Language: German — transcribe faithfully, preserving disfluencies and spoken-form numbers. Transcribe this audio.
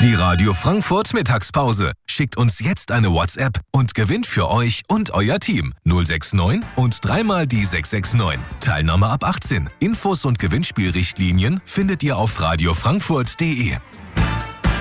Die Radio Frankfurt Mittagspause. Schickt uns jetzt eine WhatsApp und gewinnt für euch und euer Team null sechs neun und dreimal die sechs sechs neun. Teilnahme ab achtzehn. Infos und Gewinnspielrichtlinien findet ihr auf radio frankfurt punkt de.